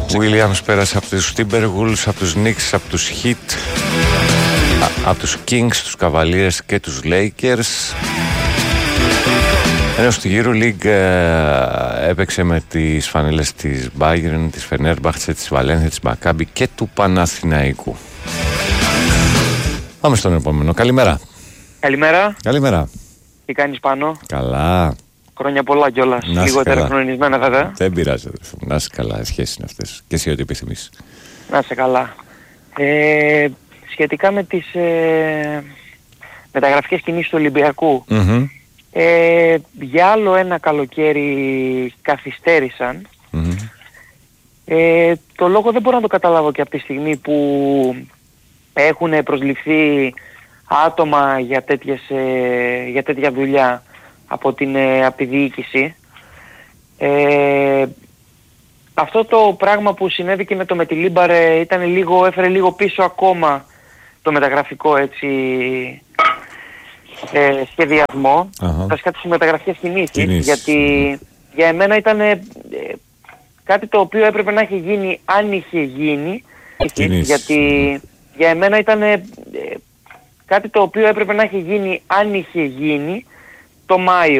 Williams πέρασε από τους Timberwolves, από τους Knicks, από τους Heat, από τους Kings, τους Cavaliers και τους Lakers. Ενώ στη EuroLeague έπαιξε με τις φανέλες της Bayern, της Fenerbahce, της Valencia, της Maccabi και του Παναθηναϊκού. Πάμε στον επόμενο. Καλημέρα. Καλημέρα. Καλημέρα. Τι κάνεις Πάνο? Καλά. Χρόνια πολλά κιόλας. Λιγότερα χρονισμένα βέβαια. Δεν πειράζει. Να είσαι καλά. Σχέσεις είναι αυτές. Και εσύ ό,τι επιθυμείς. Να είσαι καλά. Σχετικά με τις μεταγραφικές κινήσεις του Ολυμπιακού. Για άλλο ένα καλοκαίρι καθυστέρησαν. Το λόγο δεν μπορώ να το καταλάβω και από τη στιγμή που έχουν προσληφθεί άτομα για τέτοια δουλειά από τη διοίκηση. Αυτό το πράγμα που συνέβη και με το Μετιλίμπαρ έφερε λίγο πίσω ακόμα το μεταγραφικό σχεδιασμό. Βασικά τις μεταγραφικές κινήσεις, γιατί για εμένα ήταν κάτι το οποίο έπρεπε να έχει γίνει αν είχε γίνει, γιατί για εμένα ήταν κάτι το οποίο έπρεπε να έχει γίνει αν είχε γίνει το Μάιο.